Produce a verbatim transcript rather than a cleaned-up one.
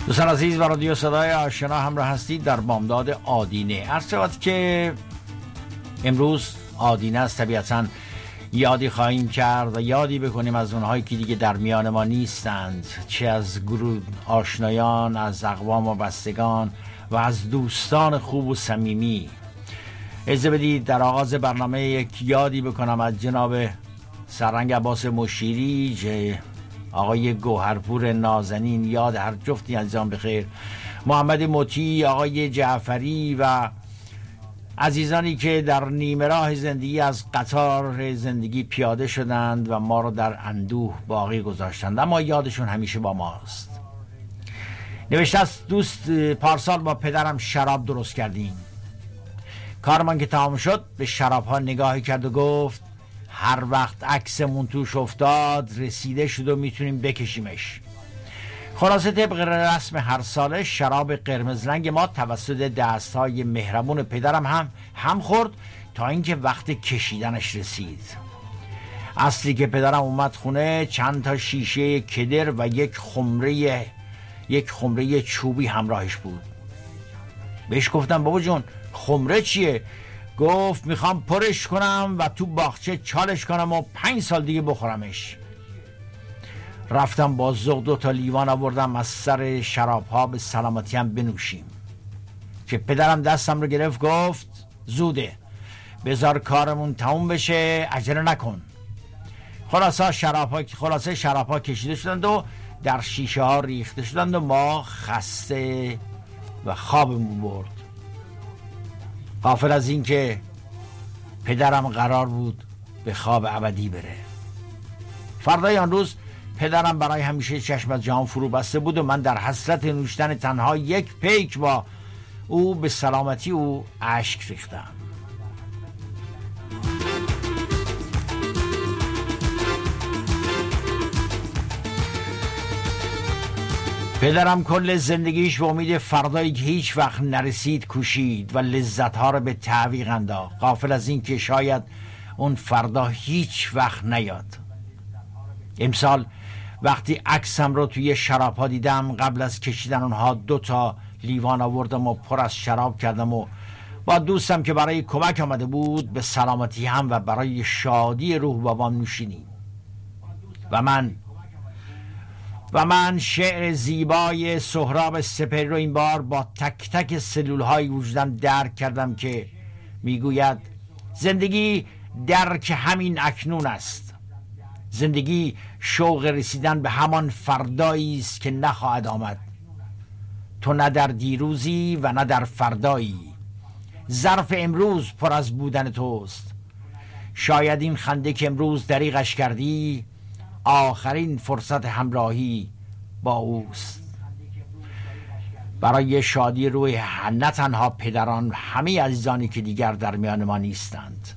دوستان عزیز و رادیو صدای آشنا همراه هستید در بامداد آدینه. عرض شود که امروز آدینه است. طبیعتاً یادی خواهیم کرد و یادی بکنیم از اونهایی که دیگه در میان ما نیستند، چه از گروه آشنایان، از اقوام و بستگان و از دوستان خوب و صمیمی. اجازه بدید در آغاز برنامه یک یادی بکنم از جناب سرهنگ عباس مشیری، که آقای گوهرپور نازنین، یاد هر جفتی عزیزان بخیر، محمد مطیع، آقای جعفری و عزیزانی که در نیمه راه زندگی از قطار زندگی پیاده شدند و ما رو در اندوه باقی گذاشتند، اما یادشون همیشه با ماست. نوشته است: دوست، پارسال با پدرم شراب درست کردیم. کارمان که تمام شد به شراب ها نگاهی کرد و گفت هر وقت عکسمون توش افتاد رسیده شد و میتونیم بکشیمش. خلاصه طبق رسم هر ساله شراب قرمز رنگ ما توسط دستهای مهربون پدرم هم هم خورد تا اینکه وقت کشیدنش رسید. اصلی که پدرم اومد خونه چند تا شیشه کدر و یک خمره یک خمره چوبی همراهش بود. بهش گفتم بابا جون خمره چیه؟ گفت میخوام پرش کنم و تو باغچه چالش کنم و پنج سال دیگه بخورمش. رفتم با ذوق دو تا لیوان آوردم از سر شراب ها به سلامتی هم بنوشیم. که پدرم دستم رو گرفت گفت زوده، بذار کارمون تموم بشه، عجله نکن. خلاصه شراب ها خلاصه شراب ها کشیده شدند و در شیشه ها ریخته شدند و ما خسته و خوابمون برد. غافل از این که پدرم قرار بود به خواب ابدی بره. فردای آن روز پدرم برای همیشه چشم از جهان فرو بسته بود و من در حسرت نوشیدن تنها یک پیک با او به سلامتی او اشک ریختم. پدرم کل زندگیش به امید فردایی که هیچ وقت نرسید کوشید و لذتها رو به تعویق انداخت، غافل از این که شاید اون فردا هیچ وقت نیاد. امسال وقتی عکسم رو توی شراب ها دیدم، قبل از کشیدن اونها دو تا لیوان آوردم و پر از شراب کردم و با دوستم که برای کمک آمده بود به سلامتی هم و برای شادی روح بابام نوشیدیم. و من و من شعر زیبای سهراب سپهری رو این بار با تک تک سلول های وجودم درک کردم که میگوید زندگی درک همین اکنون است. زندگی شوق رسیدن به همان فردایی است که نخواهد آمد. تو نه در دیروزی و نه در فردایی. ظرف امروز پر از بودن توست. شاید این خنده که امروز دریغش کردی آخرین فرصت همراهی با اوست. برای شادی روی نه تنها پدران، همه عزیزانی که دیگر در میان ما نیستند.